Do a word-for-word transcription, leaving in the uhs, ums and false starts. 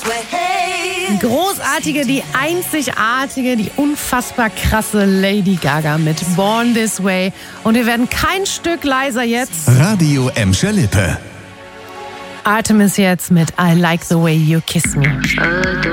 Großartige, die einzigartige, die unfassbar krasse Lady Gaga mit Born This Way. Und wir werden kein Stück leiser jetzt. Radio Emscher Lippe. Artemis jetzt mit I Like the Way You Kiss Me.